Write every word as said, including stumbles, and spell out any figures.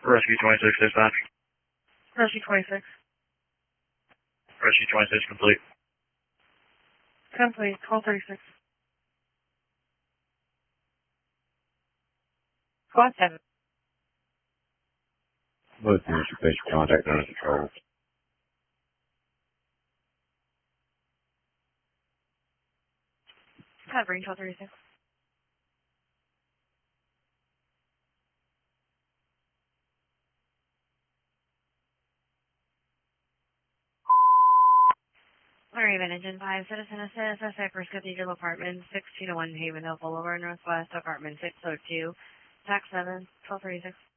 Rescue twenty-six dispatch. Rescue twenty-six. Rescue twenty-six complete. Complete. Call thirty-six. Squad seven. Both units are patient contact under control. Covering twelve thirty-six. Raven, Engine five, Citizen Assist, Cypress Cathedral Apartment, sixteen oh one Haven Hill Boulevard, Northwest, Apartment six oh two, Tax seven, twelve thirty-six.